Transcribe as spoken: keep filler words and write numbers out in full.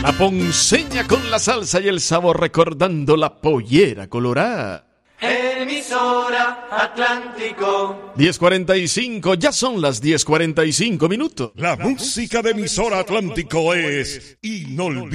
La ponceña con la salsa y el sabor recordando la pollera colorada. Emisora Atlántico. diez cuarenta y cinco, ya son las diez cuarenta y cinco minutos. La música de Emisora Atlántico es inolvidable.